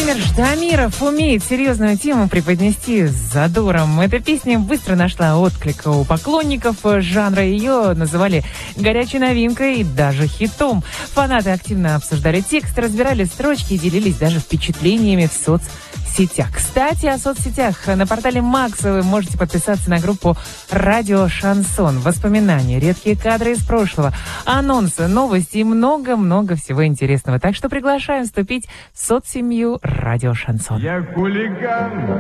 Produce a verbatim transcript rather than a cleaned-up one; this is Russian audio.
Владимир Ждамиров умеет серьезную тему преподнести с задором. Эта песня быстро нашла отклик у поклонников жанра. Ее называли горячей новинкой и даже хитом. Фанаты активно обсуждали текст, разбирали строчки и делились даже впечатлениями в соцсетях. Кстати, о соцсетях. На портале Макс вы можете подписаться на группу «Радио Шансон». Воспоминания, редкие кадры из прошлого, анонсы, новости и много-много всего интересного. Так что приглашаем вступить в соцсемью «Радио Шансон». Я хулиган.